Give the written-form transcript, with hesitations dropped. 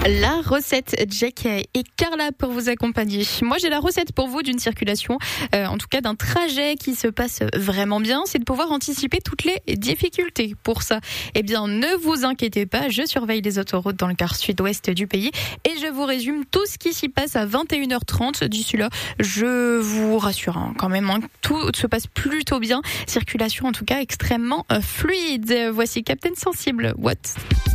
La recette, Jack et Carla pour vous accompagner. Moi, j'ai la recette pour vous d'une circulation, en tout cas d'un trajet qui se passe vraiment bien. C'est de pouvoir anticiper toutes les difficultés. Pour ça, eh bien, ne vous inquiétez pas, je surveille les autoroutes dans le quart sud-ouest du pays et je vous résume tout ce qui s'y passe à 21h30. D'ici là, je vous rassure quand même, tout se passe plutôt bien. Circulation en tout cas extrêmement fluide. Voici Captain Sensible. What?